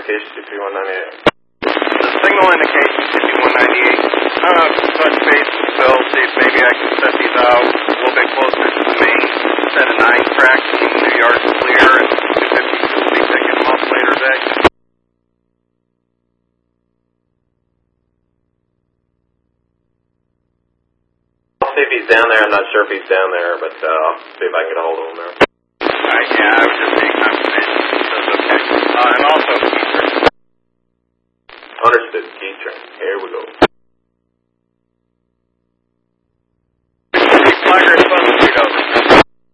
indication 2P198. Signal indication 2P198. Touch base with Phil, see if maybe I can set these out a little bit closer to the main set of 9 tracks, keep 2 yards clear, and 252 will be picking them up later today. I'll see if he's down there. I'm not sure if he's down there, but I'll see if I can get a hold of him there. Yeah, I was just being confirmation. That's okay. And also, Understood, key train. Here we go.